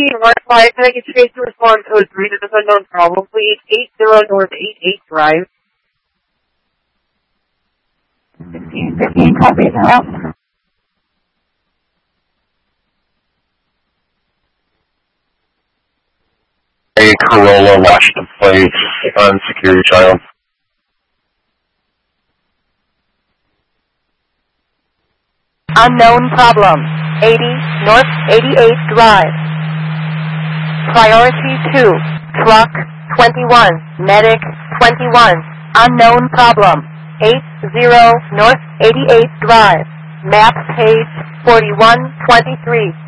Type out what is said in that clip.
North 5, can I get you guys to respond code 3 to this unknown problem, please? 80 North 88 Drive. 15, copy that. A Corolla, Washington Place, on security child. Unknown problem. 80 North 88 Drive. Priority 2. Truck 21. Medic 21. Unknown problem. 80 North 88 Drive. Map page 4123.